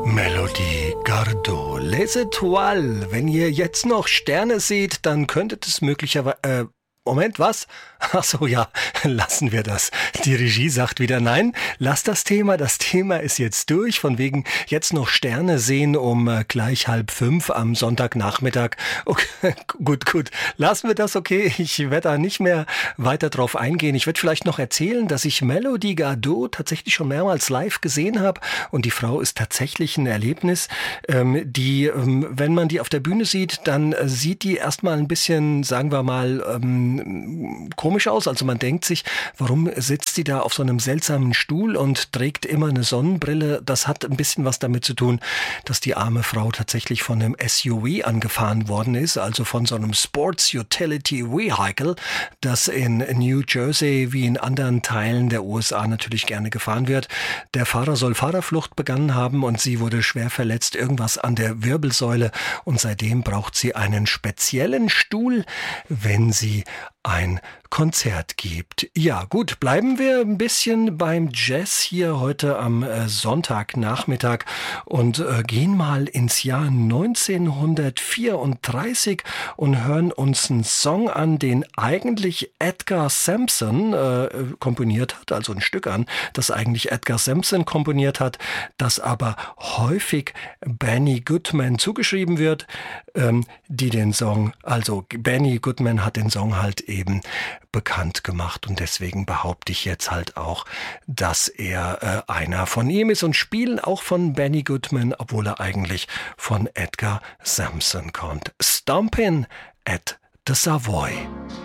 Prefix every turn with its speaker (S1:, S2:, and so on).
S1: Melodie Gardot, Les Étoiles. Wenn ihr jetzt noch Sterne seht, dann könnte es möglicherweise... Moment, was? Ach so, ja, lassen wir das. Die Regie sagt wieder, nein, lass das Thema. Das Thema ist jetzt durch. Von wegen jetzt noch Sterne sehen um gleich 4:30 am Sonntagnachmittag. Okay, gut. Lassen wir das, okay. Ich werde da nicht mehr weiter drauf eingehen. Ich werde vielleicht noch erzählen, dass ich Melodie Gardot tatsächlich schon mehrmals live gesehen habe. Und die Frau ist tatsächlich ein Erlebnis. Wenn man die auf der Bühne sieht, dann sieht die erstmal ein bisschen, sagen wir mal, komisch aus. Also man denkt sich, warum sitzt sie da auf so einem seltsamen Stuhl und trägt immer eine Sonnenbrille? Das hat ein bisschen was damit zu tun, dass die arme Frau tatsächlich von einem SUV angefahren worden ist, also von so einem Sports Utility Vehicle, das in New Jersey wie in anderen Teilen der USA natürlich gerne gefahren wird. Der Fahrer soll Fahrerflucht begangen haben und sie wurde schwer verletzt, irgendwas an der Wirbelsäule, und seitdem braucht sie einen speziellen Stuhl, wenn sie ein Konzert gibt. Ja, gut, bleiben wir ein bisschen beim Jazz hier heute am Sonntagnachmittag und gehen mal ins Jahr 1934 und hören uns einen Song an, den eigentlich Edgar Sampson komponiert hat, also ein Stück an, das eigentlich Edgar Sampson komponiert hat, das aber häufig Benny Goodman zugeschrieben wird, die den Song, also Benny Goodman hat den Song halt eben bekannt gemacht, und deswegen behaupte ich jetzt halt auch, dass er einer von ihm ist, und spielen auch von Benny Goodman, obwohl er eigentlich von Edgar Sampson kommt. Stompin' at the Savoy.